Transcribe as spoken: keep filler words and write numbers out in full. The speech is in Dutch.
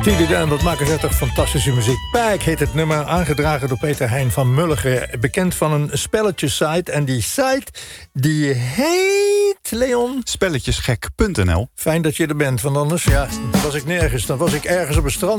En wat maken zij toch fantastische muziek. Pijk heet het nummer, aangedragen door Peter Hein van Mulligen. Bekend van een spelletjesite. En die site, die heet, Leon? Spelletjesgek punt n l. Fijn dat je er bent, want anders ja, was ik nergens. Dan was ik ergens op een strand.